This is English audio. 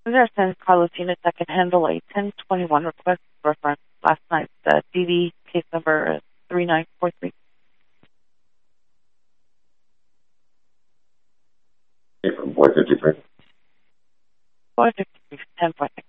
There's San Carlos unit that can handle a 1021 request reference last night. The DD case number is 3943. Okay, from 453. 453, 10.6.